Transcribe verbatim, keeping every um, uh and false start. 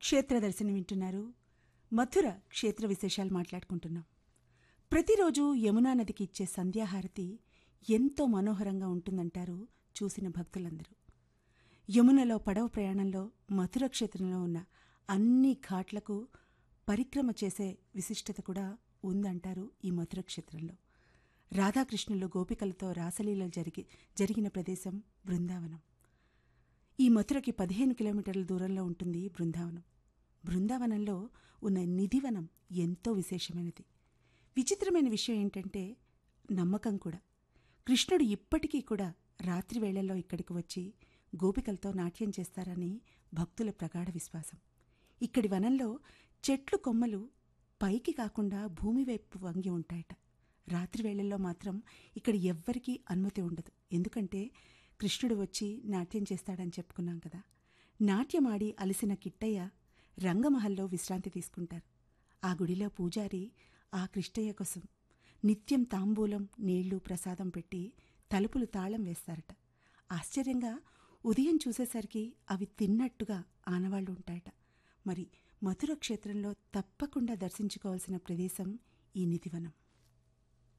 క్షేత్ర దర్శనం వింటున్నారు. మథుర క్షేత్ర విశేషాలు మాట్లాడుకుంటున్నాం. ప్రతిరోజు యమునా నదికి ఇచ్చే సంధ్యాహారతి ఎంతో మనోహరంగా ఉంటుందంటారు చూసిన భక్తులందరూ. యమునలో పడవ ప్రయాణంలో మథుర క్షేత్రంలో ఉన్న అన్ని ఘాట్లకు పరిక్రమ చేసే విశిష్టత కూడా ఉందంటారు ఈ మథుర క్షేత్రంలో. రాధాకృష్ణులు గోపికలతో రాసలీలలు జరిగి జరిగిన ప్రదేశం బృందావనం. ఈ మథురకి పదిహేను కిలోమీటర్ల దూరంలో ఉంటుంది బృందావనం. బృందావనంలో ఉన్న నిధివనం ఎంతో విశేషమైనది. విచిత్రమైన విషయం ఏంటంటే నమ్మకం కూడా. కృష్ణుడు ఇప్పటికీ కూడా రాత్రి వేళల్లో ఇక్కడికి వచ్చి గోపికలతో నాట్యం చేస్తారని భక్తుల ప్రగాఢ విశ్వాసం. ఇక్కడి వనంలో చెట్లు కొమ్మలు పైకి కాకుండా భూమి వైపు వంగి ఉంటాయట. రాత్రి వేళల్లో మాత్రం ఇక్కడ ఎవ్వరికీ అనుమతి ఉండదు. ఎందుకంటే కృష్ణుడు వచ్చి నాట్యం చేస్తాడని చెప్పుకున్నాం కదా. నాట్యమాడి అలసిన కిట్టయ్య రంగమహల్లో విశ్రాంతి తీసుకుంటారు. ఆ గుడిలో పూజారి ఆ కృష్ణయ్య కోసం నిత్యం తాంబూలం, నీళ్లు, ప్రసాదం పెట్టి తలుపులు తాళం వేస్తారట. ఆశ్చర్యంగా ఉదయం చూసేసరికి అవి తిన్నట్టుగా ఆనవాళ్లు ఉంటాయట. మరి మథుర క్షేత్రంలో తప్పకుండా దర్శించుకోవాల్సిన ప్రదేశం ఈ నిధివనం.